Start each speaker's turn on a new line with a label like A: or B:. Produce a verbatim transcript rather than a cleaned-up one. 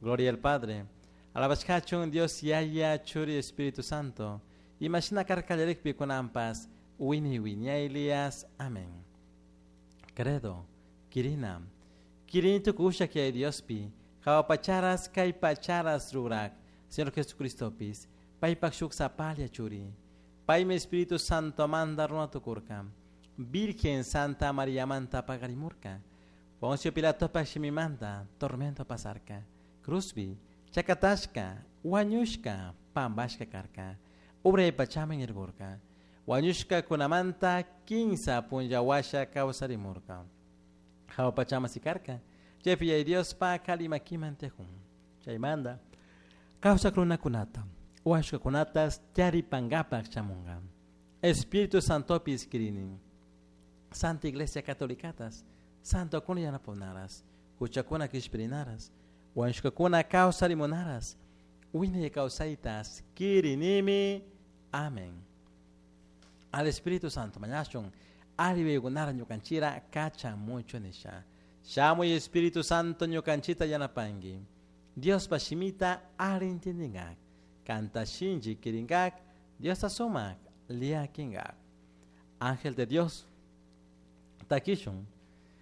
A: Gloria al Padre. Alabashkachun Dios Yaya Churi Espíritu Santo. Imagina carcalerik pikunampas. Wini wini Elias. Amén. Credo. Kirina. Kirinito kusha que Dios pi. Kawapacharas kaipacharas rurak. Señor Jesucristo pis. Pai pakshuk sapalia churi. Pai me Espíritu Santo manda runatukurka. Virgen Santa María Manta pagarimurka. Poncio Pilato pashimi manda. Tormento pasarka. Cruzbi. Chakatashka. Wanyushka. Pambashka karka. Ubre pachamen irgurka. Wanyushka kunamanta. Quinza punjawasha kausarimurka. Hawa pachama sikarka. Jefi y Dios pa kalima kimantehum. Chaimanda. Causa kruna kunata. Washka kunatas tiari pangapak chamunga. Espíritu Santo piskirinin. Santa Iglesia Catolicatas. Santo kunyana ponaras. Kuchakuna kishpirinaras. Washka kuna causa limonaras. Wine causaitas kirinimi. Amén. Al Espíritu Santo mañashon. Aribe gunara ñukanchira cacha mucho nisha. Shamo y Espíritu Santo ñukanchita yanapangi. Dios pashimita arintindingak. Canta shinji kiringak. Dios asumak lia kingak. Ángel de Dios. Takishun.